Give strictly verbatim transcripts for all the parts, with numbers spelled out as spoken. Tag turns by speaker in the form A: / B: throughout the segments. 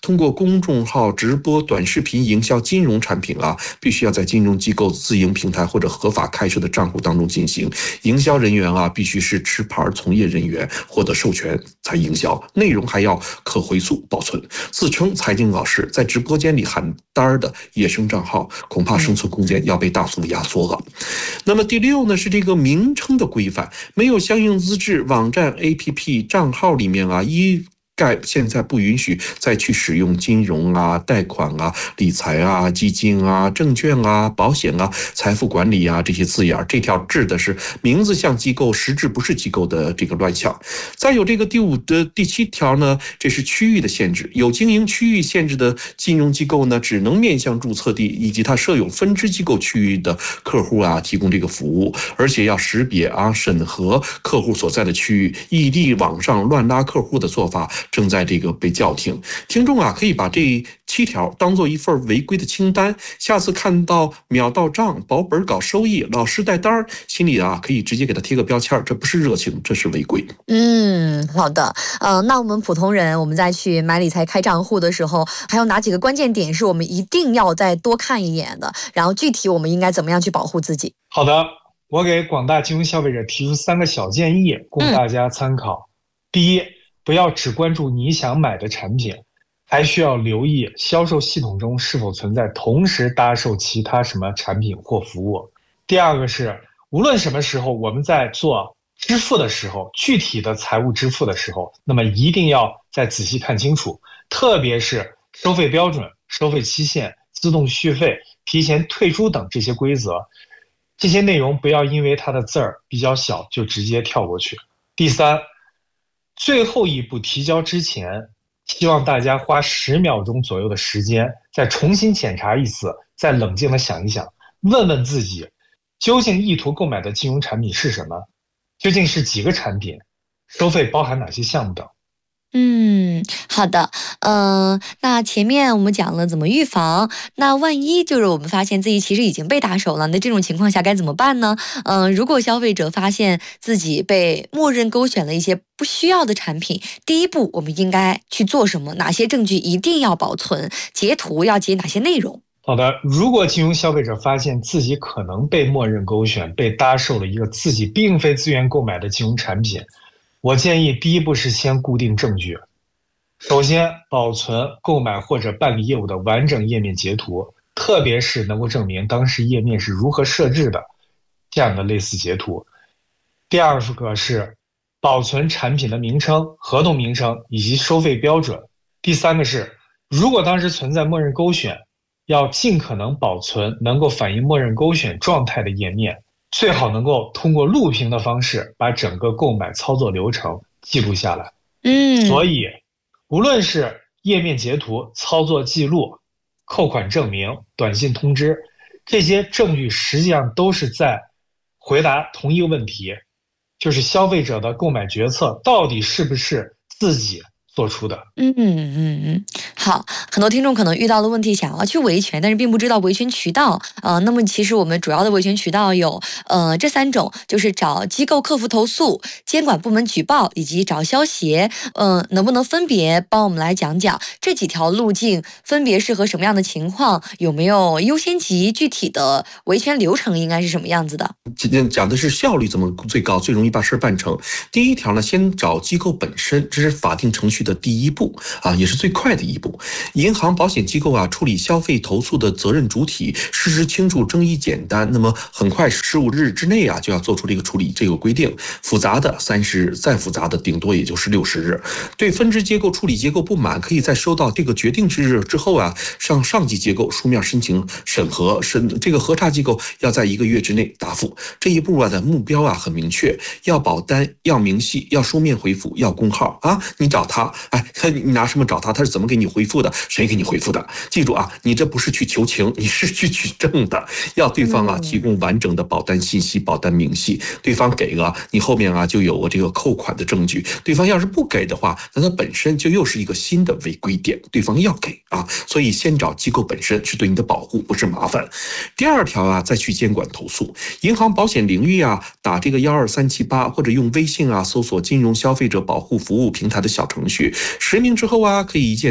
A: 通过公众号直播短视频营销金融产品啊，必须要在金融机构自营平台或者合法开设的账户当中进行。营销人员啊，必须是持牌从业人员，获得授权才营销，内容还要可回溯保存。自称财经老师在直播间里喊单的野生账号，恐怕生存空间要被大幅压缩了。那么第六呢，是这个名称的规范，没有相应资质，网站 A P P 账号里面啊，一概现在不允许再去使用金融啊、贷款啊、理财啊、基金啊、证券啊、保险啊、财富管理啊这些字眼。这条治的是名字像机构，实质不是机构的这个乱象。再有这个第五的第七条呢，这是区域的限制，有经营区域限制的金融机构呢，只能面向注册地以及它设有分支机构区域的客户啊提供这个服务，而且要识别啊审核客户所在的区域，异地网上乱拉客户的做法正在这个被叫停。听众啊，可以把这七条当做一份违规的清单，下次看到秒到账、保本搞收益、老师带单，心里啊可以直接给他贴个标签，这不是热情，这是违规。
B: 嗯，好的。呃，那我们普通人，我们在去买理财开账户的时候，还有哪几个关键点是我们一定要再多看一眼的？然后具体我们应该怎么样去保护自己？
C: 好的，我给广大金融消费者提出三个小建议，供大家参考。嗯、第一，不要只关注你想买的产品，还需要留意销售系统中是否存在同时搭售其他什么产品或服务。第二个是，无论什么时候我们在做支付的时候，具体的财务支付的时候，那么一定要再仔细看清楚，特别是收费标准、收费期限、自动续费、提前退出等这些规则，这些内容不要因为它的字儿比较小就直接跳过去。第三，最后一步提交之前，希望大家花十秒钟左右的时间，再重新检查一次，再冷静的想一想，问问自己，究竟意图购买的金融产品是什么？究竟是几个产品？收费包含哪些项目等？
B: 嗯，好的。嗯、呃，那前面我们讲了怎么预防，那万一就是我们发现自己其实已经被打手了，那这种情况下该怎么办呢？嗯、呃，如果消费者发现自己被默认勾选了一些不需要的产品，第一步我们应该去做什么？哪些证据一定要保存？截图要截哪些内容？
C: 好的，如果金融消费者发现自己可能被默认勾选、被搭售了一个自己并非自愿购买的金融产品，我建议第一步是先固定证据。首先，保存购买或者办理业务的完整页面截图，特别是能够证明当时页面是如何设置的这样的类似截图。第二个是保存产品的名称、合同名称以及收费标准。第三个是，如果当时存在默认勾选，要尽可能保存能够反映默认勾选状态的页面，最好能够通过录屏的方式把整个购买操作流程记录下来。
B: 嗯，
C: 所以无论是页面截图、操作记录、扣款证明、短信通知，这些证据实际上都是在回答同一个问题，就是消费者的购买决策到底是不是自己做出的。
B: 嗯嗯嗯，好，很多听众可能遇到的问题，想要去维权，但是并不知道维权渠道。呃，那么其实我们主要的维权渠道有，呃，这三种，就是找机构客服投诉、监管部门举报以及找消协。嗯、呃，能不能分别帮我们来讲讲这几条路径分别适合什么样的情况？有没有优先级？具体的维权流程应该是什么样子的？
A: 今天讲的是效率怎么最高，最容易把事办成。第一条呢，先找机构本身，这是法定程序的第一步啊，也是最快的一步。银行、保险机构啊，处理消费投诉的责任主体，事实清楚，争议简单，那么很快十五日之内啊，就要做出这个处理这个规定。复杂的三十日，再复杂的顶多也就是六十日。对分支结构处理结构不满，可以在收到这个决定之日之后啊，向上级结构书面申请审核，审这个核查机构要在一个月之内答复。这一步啊的目标啊很明确，要保单，要明细，要书面回复，要公号啊。你找他，哎，你拿什么找他？他是怎么给你回复的？谁给你回复的？记住啊，你这不是去求情，你是去取证的。要对方啊提供完整的保单信息、保单明细，对方给了你，后面啊就有个这个扣款的证据。对方要是不给的话，那它本身就又是一个新的违规点。对方要给啊，所以先找机构本身是对你的保护，不是麻烦。第二条啊，再去监管投诉。银行保险领域啊，打这个幺二三七八或者用微信啊搜索金融消费者保护服务平台的小程序，实名之后啊，可以一键投诉。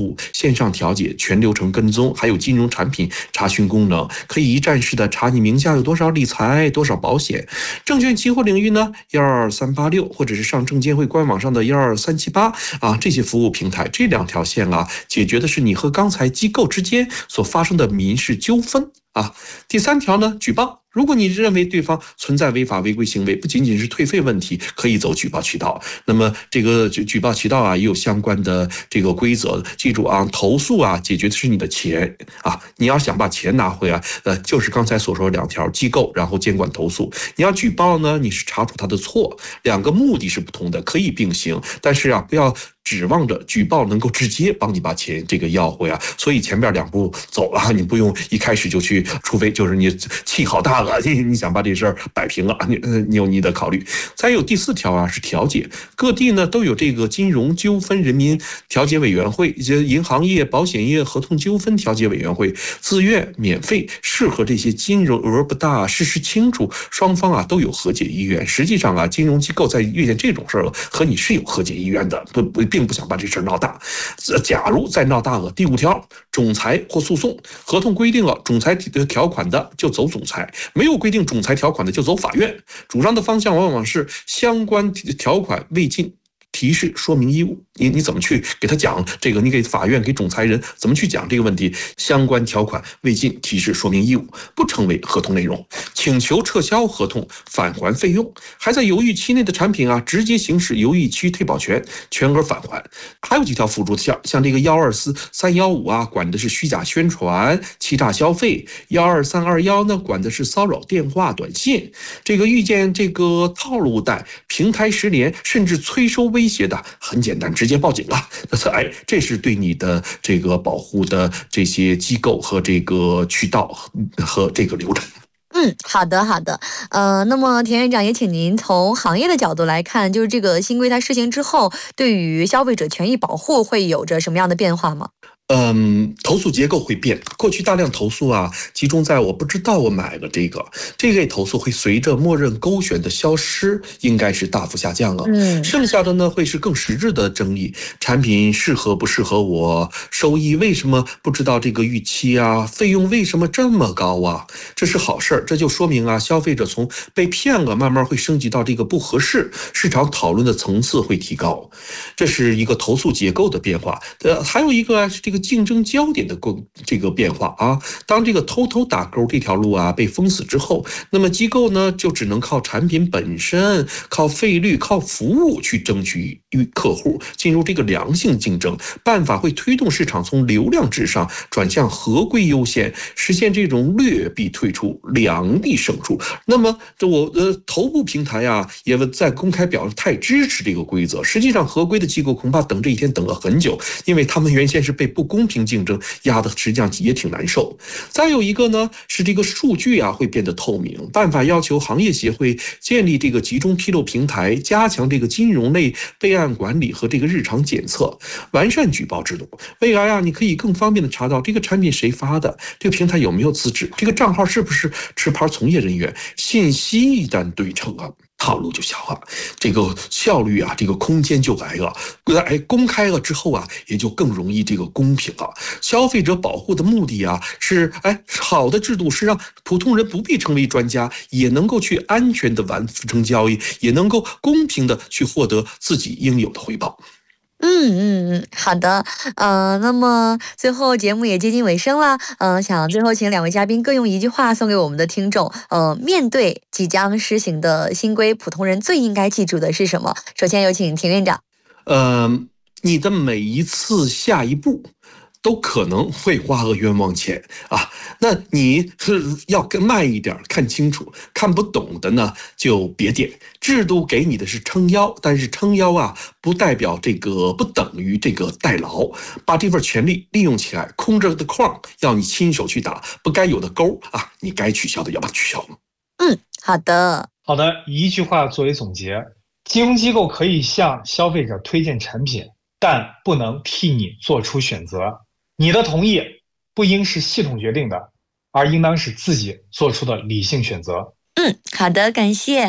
A: 诉、线上调解、全流程跟踪，还有金融产品查询功能，可以一站式的查你名下有多少理财、多少保险。证券期货领域呢，一二三八六或者是上证监会官网上的一二三七八啊，这些服务平台，这两条线啊，解决的是你和刚才机构之间所发生的民事纠纷啊。第三条呢，举报。如果你认为对方存在违法违规行为，不仅仅是退费问题，可以走举报渠道。那么这个举报渠道啊，也有相关的这个规则。记住啊，投诉啊，解决的是你的钱啊，你要想把钱拿回来，呃，就是刚才所说的两条，机构然后监管投诉。你要举报呢，你是查出他的错，两个目的是不同的，可以并行，但是啊，不要指望着举报能够直接帮你把钱这个要回啊。所以前边两步走了，你不用一开始就去，除非就是你气好大。你你想把这事儿摆平了，你你有你的考虑。再有第四条啊，是调解，各地呢都有这个金融纠纷人民调解委员会，银行业、保险业合同纠纷调解委员会，自愿免费，适合这些金融额不大、事实清楚，双方啊都有和解意愿。实际上啊，金融机构在遇见这种事儿和你是有和解意愿的，不不，并不想把这事儿闹大。假如再闹大了，第五条，仲裁或诉讼，合同规定了仲裁条款的就走仲裁。没有规定仲裁条款的就走法院，主张的方向往往是相关条款未尽提示说明义务，你你怎么去给他讲这个？你给法院给仲裁人怎么去讲这个问题？相关条款未尽提示说明义务，不成为合同内容。请求撤销合同，返还费用，还在犹豫期内的产品啊，直接行使犹豫期退保权，全额返还。还有几条辅助项，像这个幺二四三幺五啊，管的是虚假宣传、欺诈消费；幺二三二幺呢，管的是骚扰电话、短信。这个遇见这个套路贷、平台失联，甚至催收微威胁的，很简单，直接报警了。哎，这是对你的这个保护的这些机构和这个渠道和这个流程。
B: 嗯，好的，好的。呃，那么田院长也请您从行业的角度来看，就是这个新规它施行之后，对于消费者权益保护会有着什么样的变化吗？
A: 嗯，投诉结构会变。过去大量投诉啊，集中在我不知道我买了这个，这类投诉会随着默认勾选的消失，应该是大幅下降了。嗯，剩下的呢会是更实质的争议，产品适合不适合我，收益为什么不知道这个预期啊，费用为什么这么高啊？这是好事儿，这就说明啊，消费者从被骗了慢慢会升级到这个不合适，市场讨论的层次会提高，这是一个投诉结构的变化。呃，还有一个啊是这个。这个竞争焦点的这个变化啊，当这个偷偷打勾这条路啊被封死之后，那么机构呢就只能靠产品本身、靠费率、靠服务去争取客户，进入这个良性竞争。办法会推动市场从流量至上转向合规优先，实现这种劣币退出、良币胜出。那么这我的头部平台啊也在公开表示太支持这个规则，实际上合规的机构恐怕等这一天等了很久，因为他们原先是被不公平竞争压的，实际上也挺难受。再有一个呢，是这个数据啊会变得透明，办法要求行业协会建立这个集中披露平台，加强这个金融类备案管理和这个日常检测，完善举报制度。未来啊，你可以更方便的查到这个产品谁发的，这个平台有没有资质，这个账号是不是持牌从业人员，信息一旦对称啊，套路就小了，这个效率啊，这个空间就来了。哎，公开了之后啊，也就更容易这个公平了。消费者保护的目的啊，是哎，好的制度是让普通人不必成为专家，也能够去安全的完成交易，也能够公平的去获得自己应有的回报。
B: 嗯嗯嗯，好的，呃，那么最后节目也接近尾声了，呃，想最后请两位嘉宾各用一句话送给我们的听众，呃，面对即将施行的新规，普通人最应该记住的是什么？首先有请田院长。
A: 呃，你的每一次下一步都可能会花个冤枉钱啊！那你是要更慢一点，看清楚，看不懂的呢就别点。制度给你的是撑腰，但是撑腰啊，不代表这个不等于这个代劳。把这份权利利用起来，空着的框要你亲手去打，不该有的勾啊，你该取消的要把它取消。
B: 嗯，好的，
C: 好的，一句话作为总结：金融机构可以向消费者推荐产品，但不能替你做出选择。你的同意不应是系统决定的，而应当是自己做出的理性选择。
B: 嗯，好的，感谢。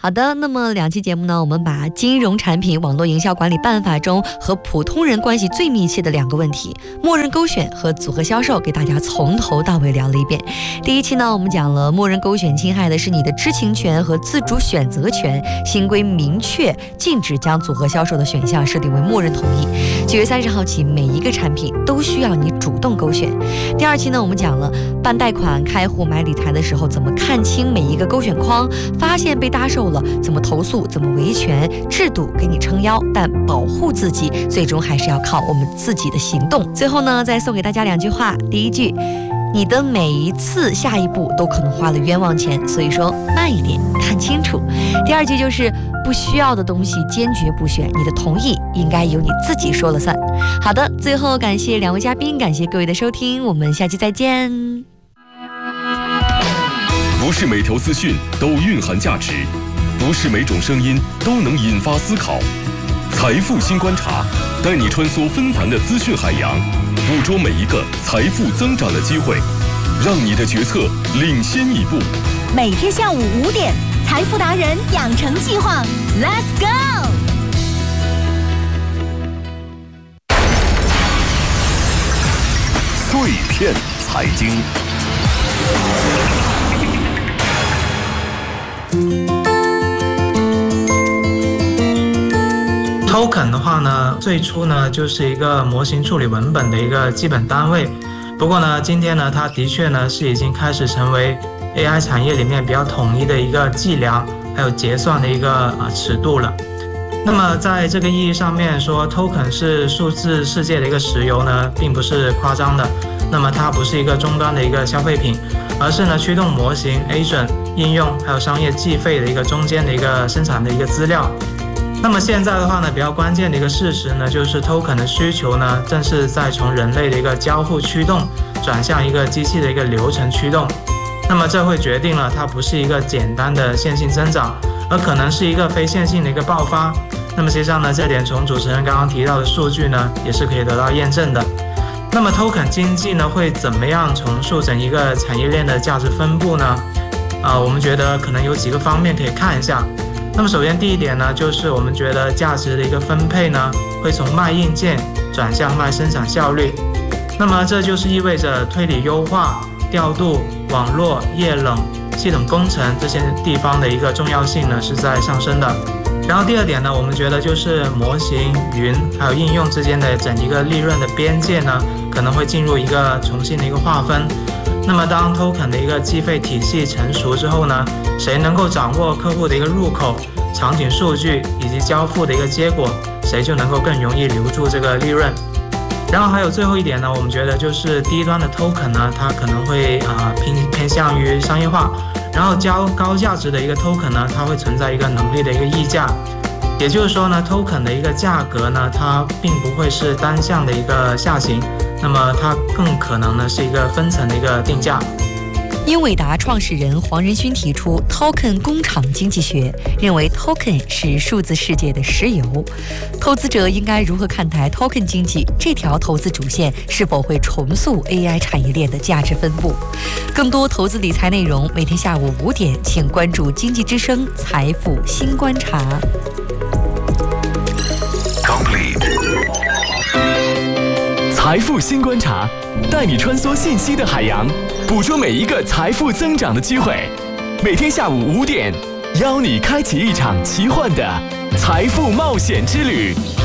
B: 好的，那么两期节目呢，我们把金融产品网络营销管理办法中和普通人关系最密切的两个问题，默认勾选和组合销售，给大家从头到尾聊了一遍。第一期呢，我们讲了默认勾选侵害的是你的知情权和自主选择权，新规明确禁止将组合销售的选项设定为默认同意。九月三十号起，每一个产品都需要你主动勾选。第二期呢，我们讲了办贷款、开户、买理财的时候怎么看清每一个勾选框，发现被搭售了怎么投诉，怎么维权，制度给你撑腰，但保护自己最终还是要靠我们自己的行动。最后呢，再送给大家两句话。第一句，你的每一次下一步都可能花了冤枉钱，所以说慢一点，看清楚。第二句就是不需要的东西坚决不选，你的同意应该由你自己说了算。好的，最后感谢两位嘉宾，感谢各位的收听，我们下期再见。
D: 不是每条资讯都蕴含价值，不是每种声音都能引发思考。财富新观察，带你穿梭纷繁的资讯海洋，捕捉每一个财富增长的机会，让你的决策领先一步。
E: 每天下午五点，财富达人养成计划 ，Let's go！
D: 碎片财经。
F: Token 的话呢，最初呢就是一个模型处理文本的一个基本单位。不过呢，今天呢，它的确呢是已经开始成为 A I 产业里面比较统一的一个计量还有结算的一个啊尺度了。那么在这个意义上面说 ，Token 是数字世界的一个石油呢，并不是夸张的。那么它不是一个终端的一个消费品，而是呢驱动模型、agent 应用还有商业计费的一个中间的一个生产的一个资料。那么现在的话呢，比较关键的一个事实呢，就是 token 的需求呢，正是在从人类的一个交互驱动，转向一个机器的一个流程驱动。那么这会决定了它不是一个简单的线性增长，而可能是一个非线性的一个爆发。那么实际上呢，这点从主持人刚刚提到的数据呢，也是可以得到验证的。那么 token 经济呢，会怎么样重塑整一个产业链的价值分布呢？啊、呃，我们觉得可能有几个方面可以看一下。那么首先第一点呢，就是我们觉得价值的一个分配呢，会从卖硬件转向卖生产效率。那么这就是意味着推理优化、调度、网络、液冷、系统工程这些地方的一个重要性呢是在上升的。然后第二点呢，我们觉得就是模型、云还有应用之间的整一个利润的边界呢，可能会进入一个重新的一个划分。那么当 token 的一个计费体系成熟之后呢，谁能够掌握客户的一个入口、场景数据以及交付的一个结果，谁就能够更容易留住这个利润。然后还有最后一点呢，我们觉得就是低端的 token 呢，它可能会啊、呃、偏偏向于商业化，然后较高价值的一个 token 呢，它会存在一个能力的一个溢价。也就是说呢 ，token 的一个价格呢，它并不会是单向的一个下行，那么它更可能呢是一个分层的一个定价。
B: 英伟达创始人黄仁勋提出 Token 工厂经济学，认为 Token 是数字世界的石油。投资者应该如何看待 Token 经济这条投资主线是否会重塑 A I 产业链的价值分布？更多投资理财内容，每天下午五点，请关注经济之声财富新观察。
G: 财富新观察，带你穿梭信息的海洋，捕捉每一个财富增长的机会。每天下午五点，邀你开启一场奇幻的财富冒险之旅。